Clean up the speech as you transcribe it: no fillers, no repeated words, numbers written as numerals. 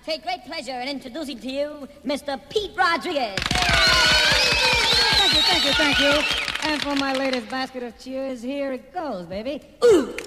take great pleasure in introducing to you Mr. Pete Rodriguez. Thank you. And for my latest basket of cheers, here it goes, baby. Ooh.